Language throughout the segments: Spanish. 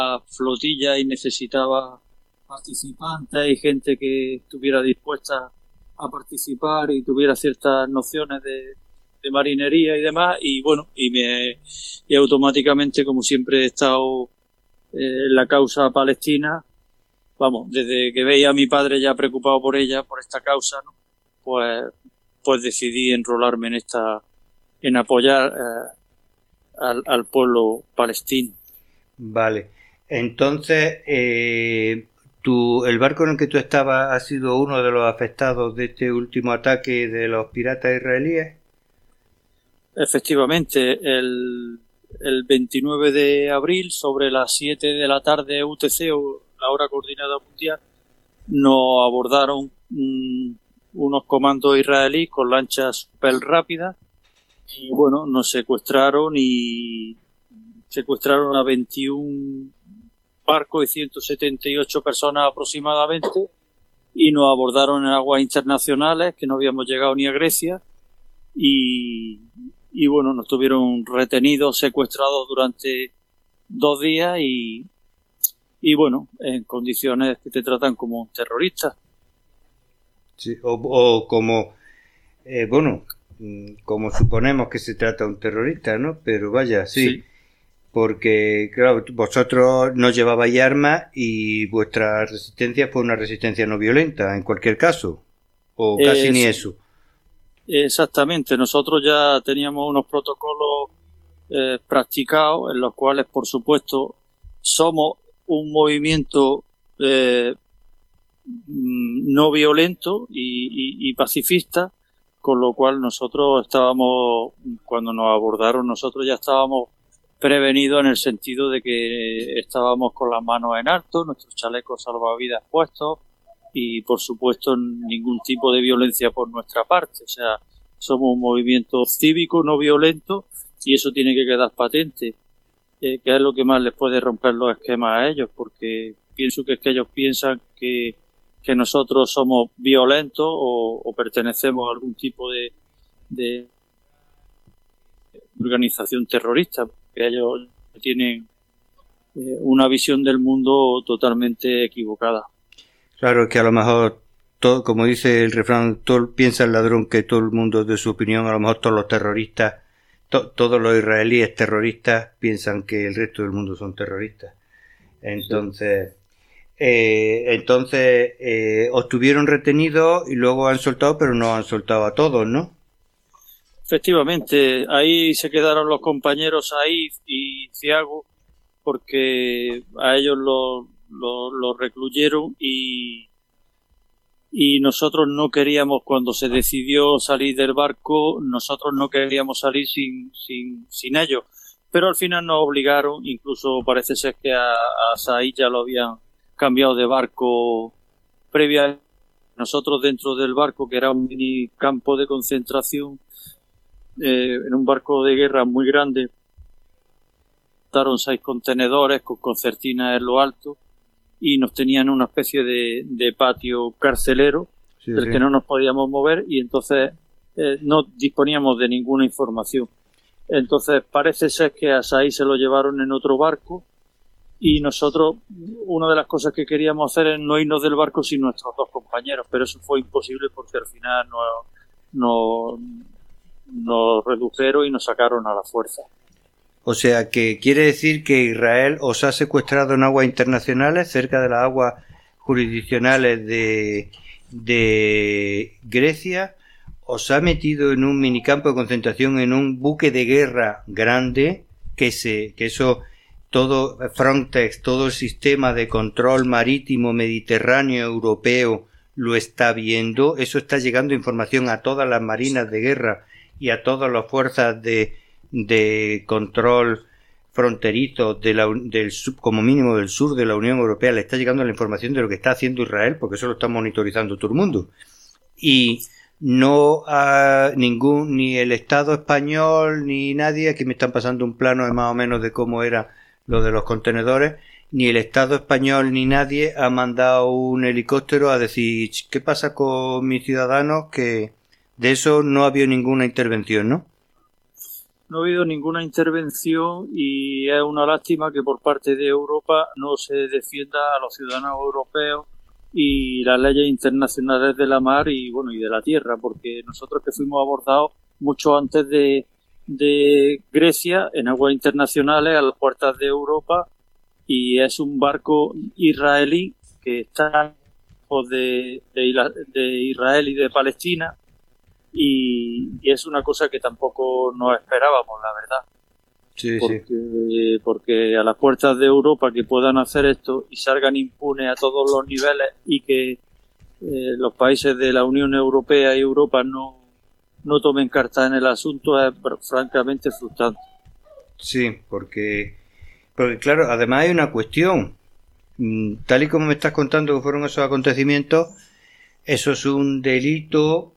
flotilla y necesitaba participantes y gente que estuviera dispuesta a participar y tuviera ciertas nociones de marinería y demás, y bueno, y automáticamente, como siempre he estado en la causa palestina, vamos, desde que veía a mi padre ya preocupado por ella, por esta causa, ¿no? Pues decidí enrolarme en apoyar al pueblo palestino. Vale. Entonces, el barco en el que tú estabas ha sido uno de los afectados de este último ataque de los piratas israelíes. Efectivamente, el 29 de abril, sobre las 7 de la tarde UTC, o la hora coordinada mundial, nos abordaron unos comandos israelíes con lanchas super rápidas y bueno, nos secuestraron a 21 barcos y 178 personas aproximadamente, y nos abordaron en aguas internacionales, que no habíamos llegado ni a Grecia, y bueno, nos tuvieron retenidos, secuestrados durante 2 días y bueno, en condiciones que te tratan como un terrorista. Sí, o como, bueno, como suponemos que se trata de un terrorista, ¿no? Pero vaya, sí. Porque, claro, vosotros no llevabais armas y vuestra resistencia fue una resistencia no violenta, en cualquier caso, o casi ni eso. Exactamente, nosotros ya teníamos unos protocolos practicados, en los cuales, por supuesto, somos un movimiento no violento y pacifista, con lo cual nosotros cuando nos abordaron, nosotros ya estábamos prevenidos en el sentido de que estábamos con las manos en alto, nuestros chalecos salvavidas puestos y, por supuesto, ningún tipo de violencia por nuestra parte. O sea, somos un movimiento cívico, no violento, y eso tiene que quedar patente, que es lo que más les puede romper los esquemas a ellos, porque pienso que es que ellos piensan que nosotros somos violentos o pertenecemos a algún tipo de organización terrorista, que ellos tienen una visión del mundo totalmente equivocada. Claro, que a lo mejor, todo, como dice el refrán, todo piensa el ladrón que todo el mundo es de su opinión. A lo mejor todos los terroristas, todos los israelíes terroristas piensan que el resto del mundo son terroristas. Entonces, os tuvieron retenidos y luego han soltado, pero no han soltado a todos, ¿no? Efectivamente, ahí se quedaron los compañeros Said y Thiago, porque a ellos los recluyeron y nosotros no queríamos, cuando se decidió salir del barco, nosotros no queríamos salir sin ellos, pero al final nos obligaron. Incluso parece ser que a Said ya lo habían cambiado de barco previa. Nosotros, dentro del barco, que era un mini campo de concentración, en un barco de guerra muy grande, estaron 6 contenedores con concertinas en lo alto y nos tenían una especie de patio carcelero, del que no nos podíamos mover, y entonces no disponíamos de ninguna información. Entonces parece ser que a Said se lo llevaron en otro barco, y nosotros, una de las cosas que queríamos hacer es no irnos del barco sin nuestros 2 compañeros, pero eso fue imposible porque al final nos redujeron y nos sacaron a la fuerza. O sea, que quiere decir que Israel os ha secuestrado en aguas internacionales, cerca de las aguas jurisdiccionales de Grecia, os ha metido en un minicampo de concentración, en un buque de guerra grande, que eso, todo Frontex, todo el sistema de control marítimo mediterráneo europeo lo está viendo. Eso está llegando información a todas las marinas de guerra y a todas las fuerzas de control fronterizo como mínimo del sur de la Unión Europea. Le está llegando la información de lo que está haciendo Israel, porque eso lo está monitorizando todo el mundo. Y no ni el Estado español ni nadie, aquí me están pasando un plano de más o menos de cómo era lo de los contenedores, ni el Estado español ni nadie ha mandado un helicóptero a decir ¿qué pasa con mis ciudadanos? Que de eso no ha habido ninguna intervención, ¿no? no ha habido ninguna intervención y es una lástima que por parte de Europa no se defienda a los ciudadanos europeos y las leyes internacionales de la mar y bueno y de la tierra, porque nosotros que fuimos abordados mucho antes de Grecia en aguas internacionales a las puertas de Europa, y es un barco israelí que está lejos de Israel y de Palestina, y es una cosa que tampoco nos esperábamos, la verdad. Sí, porque a las puertas de Europa que puedan hacer esto y salgan impunes a todos los niveles, y que los países de la Unión Europea y Europa no tomen cartas en el asunto, es francamente frustrante. Sí, porque claro, además hay una cuestión. Tal y como me estás contando que fueron esos acontecimientos, eso es un delito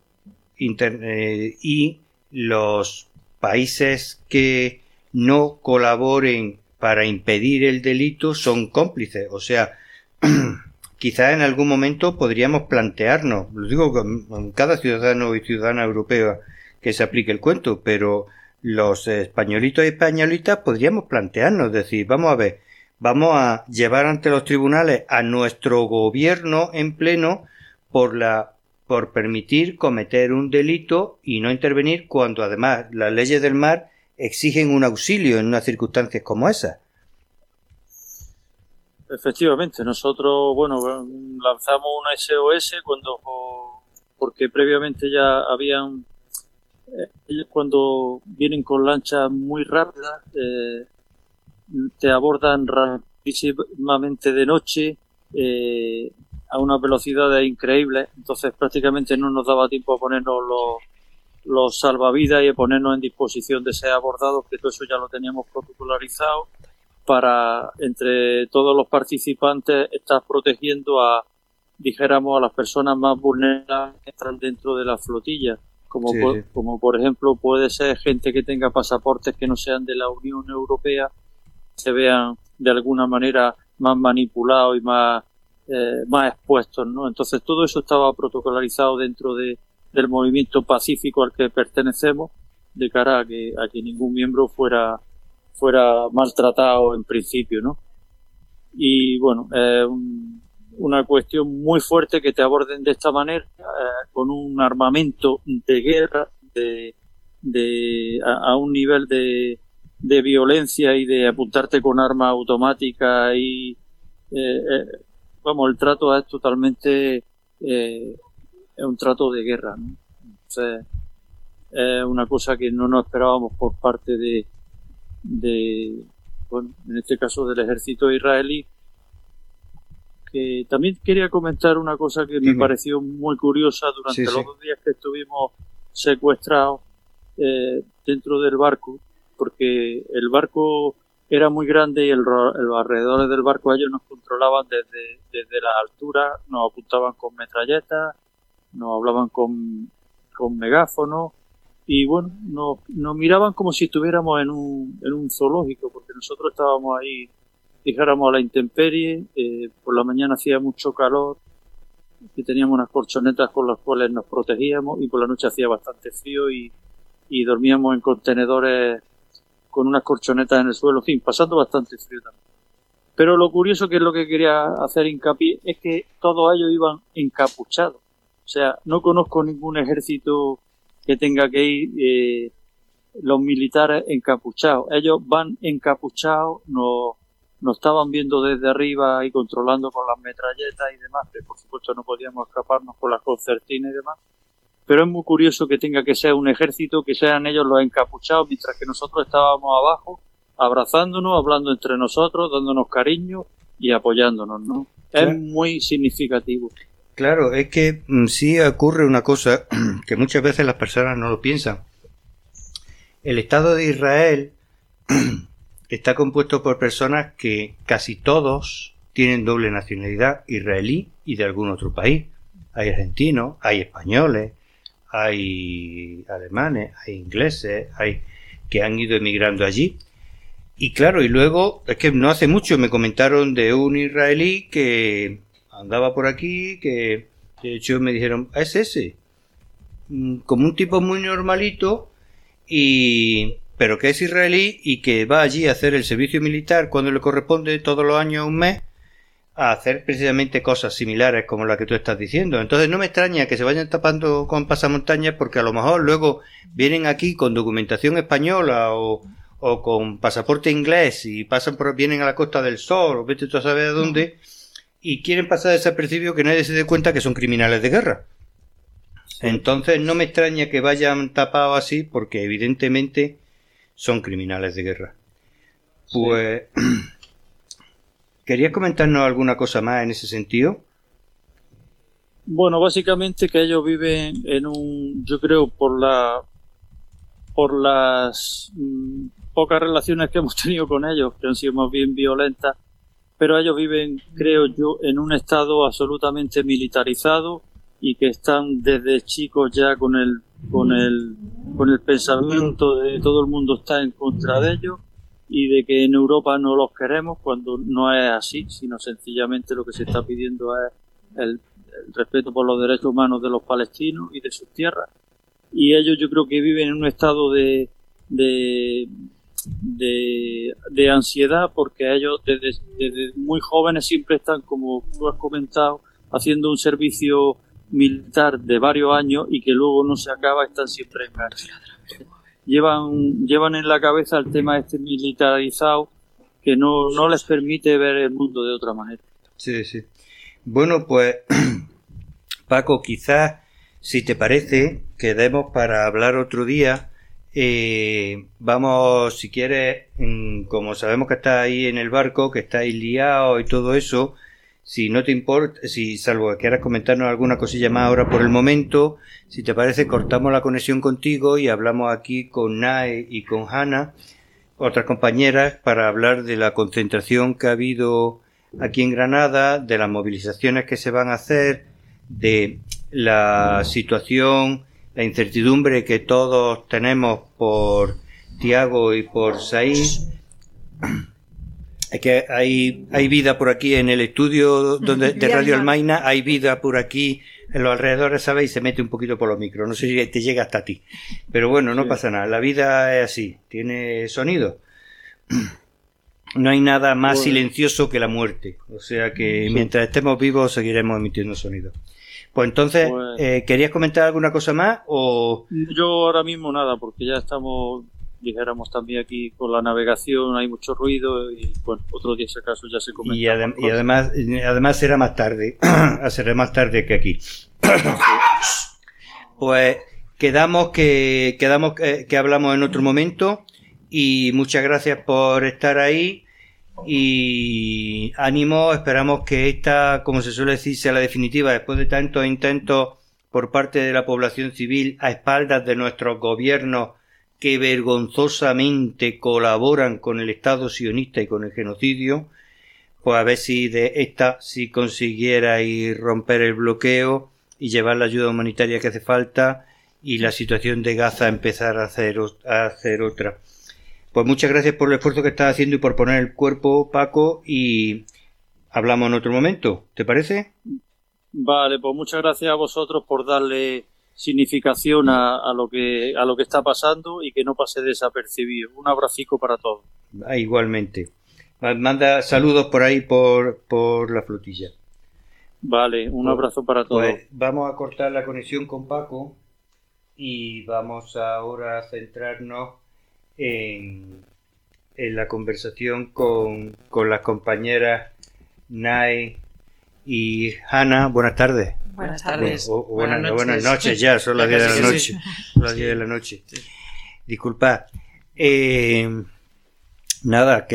y los países que no colaboren para impedir el delito son cómplices. O sea, quizás en algún momento podríamos plantearnos, lo digo con cada ciudadano y ciudadana europea que se aplique el cuento, pero los españolitos y españolitas podríamos plantearnos, decir, vamos a ver, vamos a llevar ante los tribunales a nuestro gobierno en pleno por permitir cometer un delito y no intervenir cuando además las leyes del mar exigen un auxilio en unas circunstancias como esas. Efectivamente, nosotros, lanzamos una SOS porque previamente ya habían, ellos cuando vienen con lanchas muy rápidas, te abordan rapidísimamente de noche, a unas velocidades increíbles, entonces prácticamente no nos daba tiempo a ponernos los salvavidas y a ponernos en disposición de ser abordados, que todo eso ya lo teníamos protocolarizado para, entre todos los participantes, estar protegiendo a las personas más vulnerables que están dentro de la flotilla, como por ejemplo puede ser gente que tenga pasaportes que no sean de la Unión Europea, se vean de alguna manera más manipulados y más expuestos, ¿no? Entonces todo eso estaba protocolarizado dentro del movimiento pacífico al que pertenecemos, de cara a que ningún miembro fuera maltratado en principio, ¿no? Y bueno, una cuestión muy fuerte que te aborden de esta manera, con un armamento de guerra a un nivel de violencia y de apuntarte con armas automáticas y el trato es totalmente es un trato de guerra, ¿no? Entonces, es una cosa que no nos esperábamos por parte en este caso del ejército israelí. Que también quería comentar una cosa que me pareció muy curiosa durante los 2 días que estuvimos secuestrados dentro del barco, porque el barco era muy grande y los alrededores del barco ellos nos controlaban desde la altura, nos apuntaban con metralletas, nos hablaban con megáfonos y bueno, nos miraban como si estuviéramos en un zoológico, porque nosotros estábamos ahí, dijéramos, a la intemperie. Por la mañana hacía mucho calor y teníamos unas colchonetas con las cuales nos protegíamos, y por la noche hacía bastante frío y dormíamos en contenedores con unas colchonetas en el suelo, en fin, pasando bastante frío también. Pero lo curioso, que es lo que quería hacer hincapié, es que todos ellos iban encapuchados. O sea, no conozco ningún ejército que tenga que ir los militares encapuchados. Ellos van encapuchados, nos estaban viendo desde arriba y controlando con las metralletas y demás, que por supuesto no podíamos escaparnos con las concertinas y demás. Pero es muy curioso que tenga que ser un ejército, que sean ellos los encapuchados, mientras que nosotros estábamos abajo, abrazándonos, hablando entre nosotros, dándonos cariño y apoyándonos, ¿no? Claro. Es muy significativo. Claro, es que sí ocurre una cosa que muchas veces las personas no lo piensan. El Estado de Israel está compuesto por personas que casi todos tienen doble nacionalidad, israelí y de algún otro país. Hay argentinos, hay españoles, hay alemanes, hay ingleses, hay que han ido emigrando allí. Y claro, y luego, es que no hace mucho me comentaron de un israelí que andaba por aquí, que de hecho me dijeron, es ese, como un tipo muy normalito, y pero que es israelí y que va allí a hacer el servicio militar cuando le corresponde todos los años un mes, a hacer precisamente cosas similares como la que tú estás diciendo. Entonces no me extraña que se vayan tapando con pasamontañas, porque a lo mejor luego vienen aquí con documentación española o con pasaporte inglés y vienen a la Costa del Sol o vete tú a saber a dónde y quieren pasar desapercibido, que nadie se dé cuenta que son criminales de guerra. Entonces no me extraña que vayan tapados así, porque evidentemente son criminales de guerra. Pues ¿querías comentarnos alguna cosa más en ese sentido? Bueno, básicamente que ellos viven yo creo por las pocas relaciones que hemos tenido con ellos, que han sido más bien violentas, pero ellos viven, creo yo, en un estado absolutamente militarizado y que están desde chicos ya con el pensamiento de todo el mundo está en contra de ellos y de que en Europa no los queremos, cuando no es así, sino sencillamente lo que se está pidiendo es el respeto por los derechos humanos de los palestinos y de sus tierras. Y ellos yo creo que viven en un estado de ansiedad, porque ellos desde muy jóvenes siempre están, como tú has comentado, haciendo un servicio militar de varios años y que luego no se acaba, están siempre en cárcel. Llevan en la cabeza el tema este militarizado que no les permite ver el mundo de otra manera. Sí, sí. Bueno, pues Paco, quizás, si te parece, quedemos para hablar otro día. Vamos, si quieres, como sabemos que estás ahí en el barco, que estáis liados y todo eso, si no te importa, salvo que quieras comentarnos alguna cosilla más ahora por el momento, si te parece, cortamos la conexión contigo y hablamos aquí con Nae y con Hanna, otras compañeras, para hablar de la concentración que ha habido aquí en Granada, de las movilizaciones que se van a hacer, de la situación, la incertidumbre que todos tenemos por Tiago y por Said. Es que hay vida por aquí en el estudio de Radio Almaina, hay vida por aquí en los alrededores, ¿sabes? Y se mete un poquito por los micros, no sé si te llega hasta ti, pero bueno, no pasa nada, la vida es así, tiene sonido. No hay nada más silencioso que la muerte, o sea que mientras estemos vivos seguiremos emitiendo sonido. Pues entonces, ¿querías comentar alguna cosa más o...? Yo ahora mismo nada, porque ya estamos, dijéramos, también aquí con la navegación, hay mucho ruido y bueno, otro día si acaso ya se comenta. Y además será más tarde, será más tarde que aquí. Pues quedamos que hablamos en otro momento y muchas gracias por estar ahí. Y ánimo, esperamos que esta, como se suele decir, sea la definitiva después de tantos intentos por parte de la población civil a espaldas de nuestros gobiernos que vergonzosamente colaboran con el Estado sionista y con el genocidio. Pues a ver si de esta si consiguiera ir romper el bloqueo y llevar la ayuda humanitaria que hace falta y la situación de Gaza empezar a hacer otra. Pues muchas gracias por el esfuerzo que estás haciendo y por poner el cuerpo, Paco, y hablamos en otro momento, ¿te parece? Vale, pues muchas gracias a vosotros por darle significación a lo que está pasando y que no pase desapercibido. Un abracico para todos. Igualmente. Manda saludos por ahí por la flotilla. Vale, un abrazo para todos. Pues vamos a cortar la conexión con Paco y vamos ahora a centrarnos en la conversación con las compañeras Nae y Hanna. Buenas tardes. Buenas tardes. Buenas noches ya, son las 10 de la noche. Las 10 de la noche. Disculpad. Nada,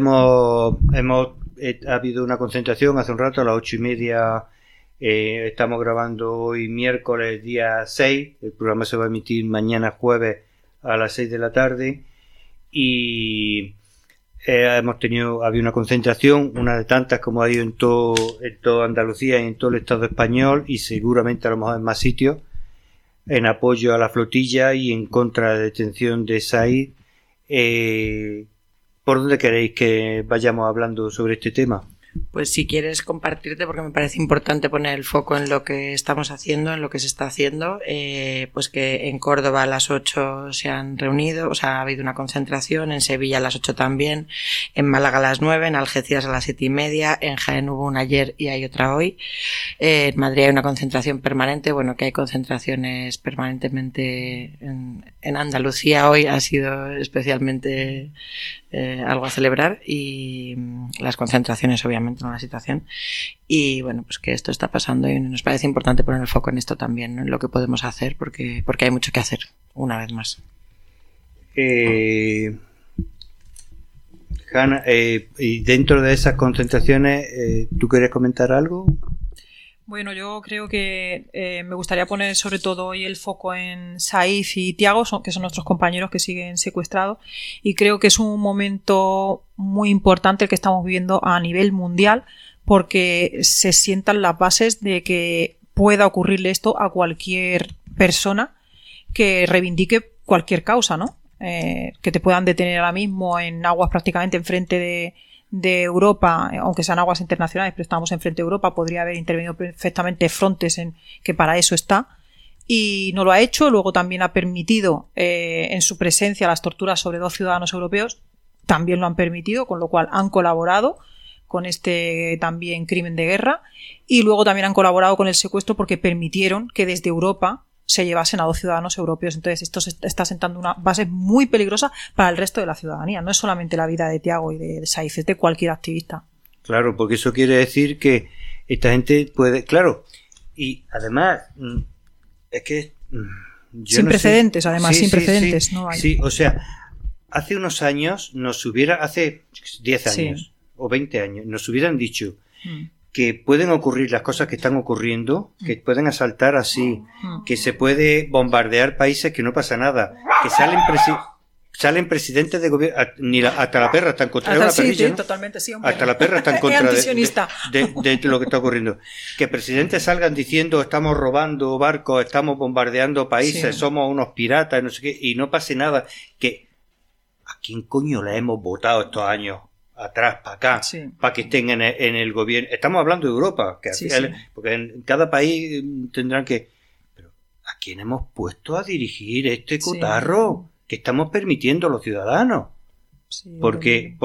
ha habido una concentración hace un rato a las 8:30. Estamos grabando hoy miércoles día 6. El programa se va a emitir mañana jueves a las 6 de la tarde. Y había una concentración, una de tantas como ha habido en toda Andalucía y en todo el Estado español, y seguramente a lo mejor en más sitios, en apoyo a la flotilla y en contra de la detención de Said. ¿Por dónde queréis que vayamos hablando sobre este tema? Pues si quieres compartirte, porque me parece importante poner el foco en lo que estamos haciendo, en lo que se está haciendo, pues que en Córdoba a las 8 se han reunido, o sea, ha habido una concentración, en Sevilla a las 8 también, en Málaga a las 9, en Algeciras a las 7:30, en Jaén hubo una ayer y hay otra hoy, en Madrid hay una concentración permanente, bueno, que hay concentraciones permanentemente en Andalucía hoy ha sido especialmente algo a celebrar, y las concentraciones obviamente en la situación, y bueno, pues que esto está pasando y nos parece importante poner el foco en esto también, ¿no? En lo que podemos hacer, porque hay mucho que hacer, una vez más. Hanna, y dentro de esas concentraciones, ¿tú quieres comentar algo? Bueno, yo creo que me gustaría poner sobre todo hoy el foco en Saif y Tiago, que son nuestros compañeros que siguen secuestrados, y creo que es un momento muy importante el que estamos viviendo a nivel mundial, porque se sientan las bases de que pueda ocurrirle esto a cualquier persona que reivindique cualquier causa, ¿no? Que te puedan detener ahora mismo en aguas prácticamente enfrente de Europa, aunque sean aguas internacionales, pero estamos enfrente de Europa, podría haber intervenido perfectamente Frontex, que para eso está, y no lo ha hecho. Luego también ha permitido en su presencia las torturas sobre 2 ciudadanos europeos, también lo han permitido, con lo cual han colaborado con este también crimen de guerra, y luego también han colaborado con el secuestro porque permitieron que desde Europa se llevasen a 2 ciudadanos europeos. Entonces esto se está sentando una base muy peligrosa para el resto de la ciudadanía. No es solamente la vida de Tiago y de Saif, es de cualquier activista. Claro, porque eso quiere decir que esta gente puede... Claro, y además es que... Sin precedentes, sé. Además, sí, sin precedentes. No hay. Sí, o sea, hace unos años hace 10 años o 20 años, nos hubieran dicho que pueden ocurrir las cosas que están ocurriendo, que pueden asaltar así, que se puede bombardear países que no pasa nada, que salen presidentes de gobierno, hasta la perra está en contra de una perrilla, ¿no? Totalmente, sí, hombre. Hasta la perra está en contra de lo que está ocurriendo. Que presidentes salgan diciendo estamos robando barcos, estamos bombardeando países, somos unos piratas, no sé qué, y no pase nada. Que ¿a quién coño le hemos votado estos años atrás para acá, para que estén en el gobierno? Estamos hablando de Europa, que porque en cada país tendrán que... Pero ¿a quién hemos puesto a dirigir este cotarro que estamos permitiendo a los ciudadanos? Porque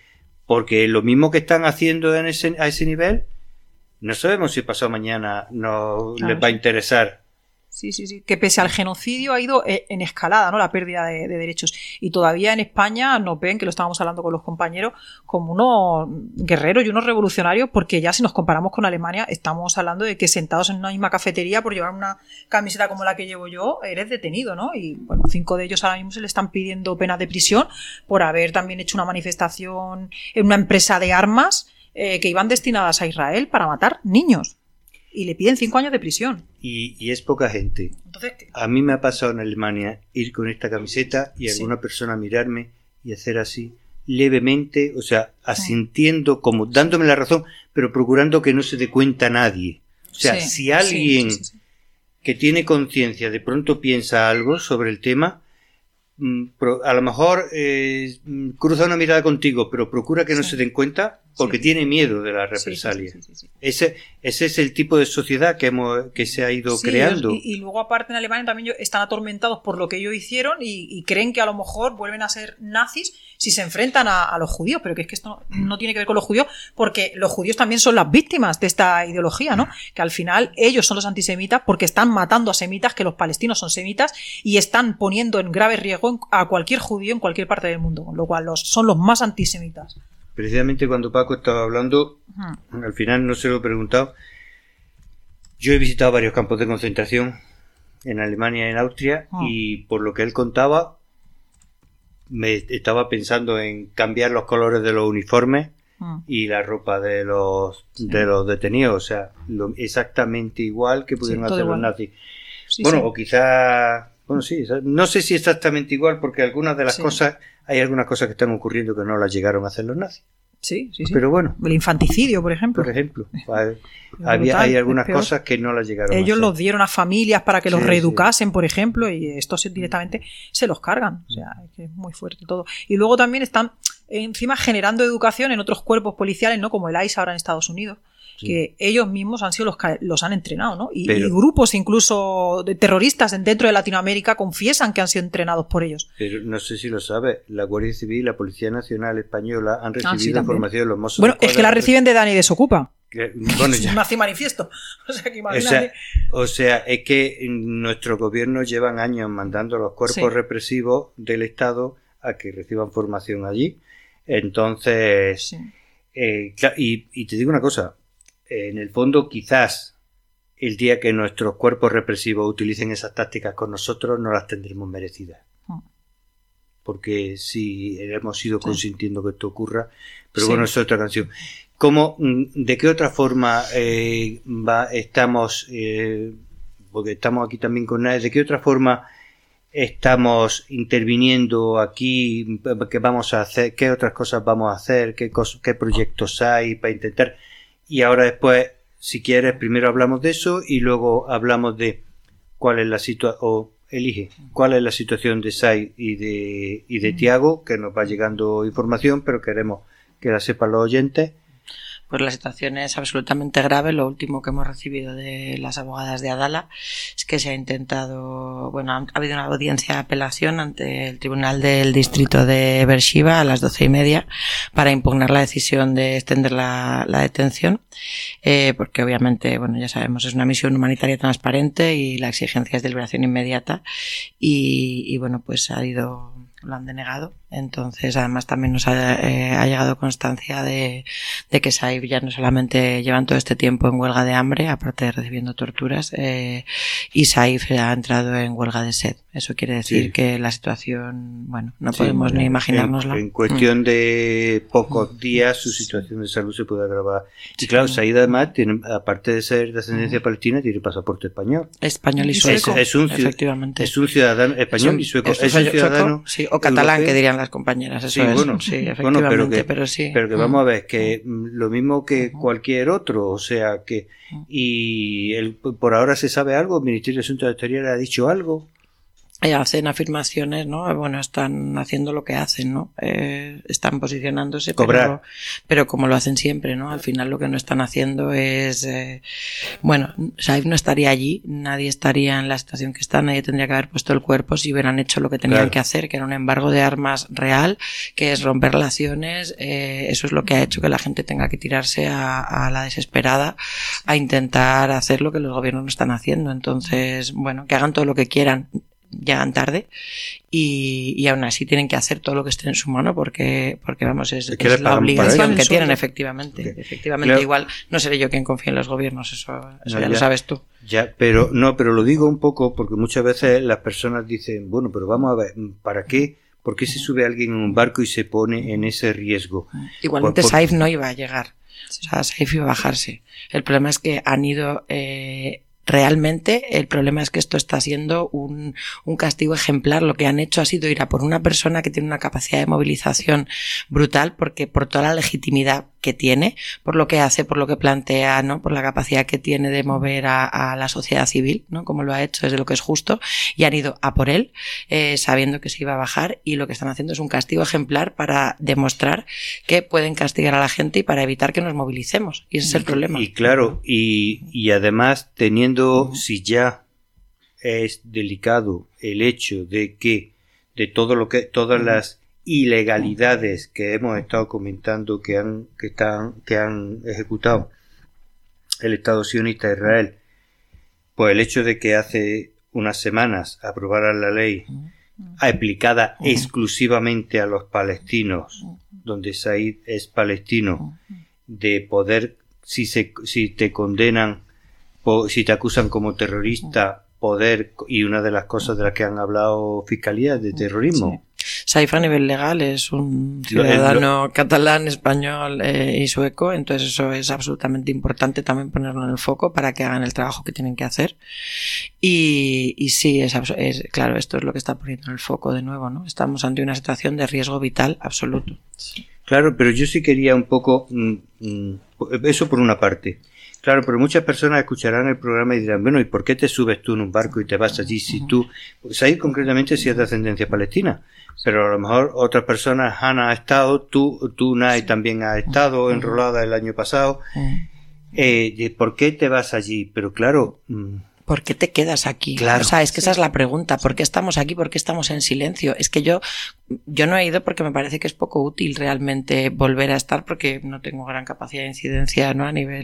lo mismo que están haciendo a ese nivel, no sabemos si pasado mañana les va a interesar. Sí. Que pese al genocidio ha ido en escalada, ¿no? La pérdida de derechos. Y todavía en España nos ven, que lo estábamos hablando con los compañeros, como unos guerreros y unos revolucionarios, porque ya si nos comparamos con Alemania, estamos hablando de que sentados en una misma cafetería por llevar una camiseta como la que llevo yo, eres detenido, ¿no? Y bueno, 5 de ellos ahora mismo se le están pidiendo penas de prisión por haber también hecho una manifestación en una empresa de armas que iban destinadas a Israel para matar niños. Y le piden 5 años de prisión. Y es poca gente. Entonces, a mí me ha pasado en Alemania ir con esta camiseta y alguna persona mirarme y hacer así levemente, o sea, asintiendo, como dándome la razón, pero procurando que no se dé cuenta nadie. O sea, si alguien que tiene conciencia de pronto piensa algo sobre el tema, a lo mejor cruza una mirada contigo, pero procura que no se den cuenta porque tiene miedo de la represalia. Ese es el tipo de sociedad que se ha ido creando. Y luego aparte en Alemania también están atormentados por lo que ellos hicieron y creen que a lo mejor vuelven a ser nazis si se enfrentan a los judíos, pero que es que esto no tiene que ver con los judíos, porque los judíos también son las víctimas de esta ideología, ¿no? Que al final ellos son los antisemitas porque están matando a semitas, que los palestinos son semitas, y están poniendo en grave riesgo a cualquier judío en cualquier parte del mundo, con lo cual son los más antisemitas. Precisamente cuando Paco estaba hablando, al final no se lo he preguntado, yo he visitado varios campos de concentración en Alemania y en Austria, y por lo que él contaba, me estaba pensando en cambiar los colores de los uniformes y la ropa de los detenidos, o sea, exactamente igual que pudieron hacer los nazis. O quizás... Bueno, sí, no sé si exactamente igual, porque algunas de las cosas, hay algunas cosas que están ocurriendo que no las llegaron a hacer los nazis. Sí. Pero bueno. El infanticidio, por ejemplo. Hay algunas cosas que no las llegaron a Ellos hacer. los dieron a familias para que los reeducasen, por ejemplo, y estos directamente se los cargan. O sea, es que es muy fuerte todo. Y luego también están encima generando educación en otros cuerpos policiales, ¿no? Como el ICE ahora en Estados Unidos. Sí. Que ellos mismos han sido los han entrenado, ¿no? Y grupos incluso de terroristas dentro de Latinoamérica confiesan que han sido entrenados por ellos. Pero no sé si lo sabes, la Guardia Civil y la Policía Nacional Española han recibido información de los Mossos. Bueno, es que la reciben de Dani Desocupa. Bueno, ya. Nazi Manifiesto. O sea, que imagínate. O sea, es que nuestros gobiernos llevan años mandando a los cuerpos represivos del Estado a que reciban formación allí. Entonces, y te digo una cosa. En el fondo, quizás el día que nuestros cuerpos represivos utilicen esas tácticas con nosotros, no las tendremos merecidas. Porque sí hemos ido consintiendo que esto ocurra. Pero bueno, eso es otra canción. ¿De qué otra forma estamos, porque estamos aquí también con nadie, de qué otra forma estamos interviniendo aquí? ¿Qué vamos a hacer? ¿Qué otras cosas vamos a hacer? ¿Qué proyectos hay para intentar? Y ahora después, si quieres, primero hablamos de eso y luego hablamos de cuál es la situación, cuál es la situación de Sai y de Tiago, que nos va llegando información, pero queremos que la sepan los oyentes. Pues la situación es absolutamente grave. Lo último que hemos recibido de las abogadas de Adala es que se ha intentado, ha habido una audiencia de apelación ante el Tribunal del Distrito de Beersheba a las 12:30 para impugnar la decisión de extender la detención, porque obviamente, ya sabemos, es una misión humanitaria transparente y la exigencia es de liberación inmediata y pues lo han denegado. Entonces, además, también nos ha llegado constancia de que Saif ya no solamente llevan todo este tiempo en huelga de hambre, aparte de recibiendo torturas, y Saif ha entrado en huelga de sed. Eso quiere decir que la situación, no podemos ni imaginárnosla. En cuestión de pocos días, su situación de salud se puede agravar. Y claro, Saif además, aparte de ser de ascendencia palestina, tiene pasaporte español. Español y sueco. Efectivamente. Es un ciudadano español y sueco. Es un ciudadano. Sí, o catalán, que dirían las compañeras. Eso efectivamente, pero que vamos a ver, que lo mismo que cualquier otro, o sea que, por ahora se sabe algo, el Ministerio de Asuntos Exteriores ha dicho algo. Hacen afirmaciones, ¿no? Están haciendo lo que hacen, ¿no? Están posicionándose, pero como lo hacen siempre, ¿no? Al final lo que no están haciendo es, Saif no estaría allí, nadie estaría en la situación que está, nadie tendría que haber puesto el cuerpo si hubieran hecho lo que tenían que hacer, que era un embargo de armas real, que es romper relaciones. Eso es lo que ha hecho que la gente tenga que tirarse a la desesperada a intentar hacer lo que los gobiernos no están haciendo. Entonces, que hagan todo lo que quieran. Llegan tarde y aún así tienen que hacer todo lo que esté en su mano porque es la obligación que tienen efectivamente. Claro. Igual no seré yo quien confíe en los gobiernos, eso ya lo sabes tú. Pero lo digo un poco porque muchas veces las personas dicen, pero vamos a ver, ¿para qué? ¿Por qué se sube alguien en un barco y se pone en ese riesgo? Igualmente Saif no iba a llegar, o sea, Saif iba a bajarse. El problema es que han ido... Realmente el problema es que esto está siendo un castigo ejemplar. Lo que han hecho ha sido ir a por una persona que tiene una capacidad de movilización brutal, porque por toda la legitimidad que tiene, por lo que hace, por lo que plantea, ¿no? Por la capacidad que tiene de mover a la sociedad civil, ¿no? Como lo ha hecho desde lo que es justo, y han ido a por él, sabiendo que se iba a bajar, y lo que están haciendo es un castigo ejemplar para demostrar que pueden castigar a la gente y para evitar que nos movilicemos. Y ese es el problema. Y claro, y además teniendo, si ya es delicado el hecho de que de todas las ilegalidades que hemos estado comentando que han ejecutado el Estado sionista de Israel, pues el hecho de que hace unas semanas aprobaran la ley aplicada exclusivamente a los palestinos, donde Said es palestino, de poder, si te condenan, si te acusan como terrorista, poder, y una de las cosas de las que han hablado fiscalías de terrorismo. Saif a nivel legal es un ciudadano catalán, español y sueco, entonces eso es absolutamente importante también ponerlo en el foco para que hagan el trabajo que tienen que hacer. Y sí, claro, esto es lo que está poniendo en el foco de nuevo, ¿no? Estamos ante una situación de riesgo vital absoluto. Claro, pero yo sí quería un poco eso por una parte. Claro, pero muchas personas escucharán el programa y dirán, bueno, ¿y por qué te subes tú en un barco y te vas allí si tú... Pues ahí concretamente sí es de ascendencia palestina, pero a lo mejor otras personas, Hannah ha estado, tú Nay, también has estado enrolada el año pasado. ¿Por qué te vas allí? Pero claro... ¿Por qué te quedas aquí? Claro. O sea, es que esa es la pregunta. ¿Por qué estamos aquí? ¿Por qué estamos en silencio? Es que yo no he ido porque me parece que es poco útil realmente volver a estar porque no tengo gran capacidad de incidencia, ¿no? A nivel